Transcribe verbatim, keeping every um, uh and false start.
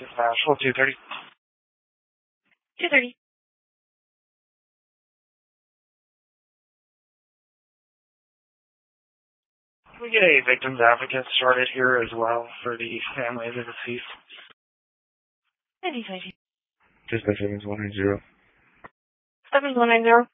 This is Nashville, two thirty. two thirty. We get a victim's advocate started here as well for the family of the deceased. ninety-five. Just by seven one nine zero. seven one nine zero.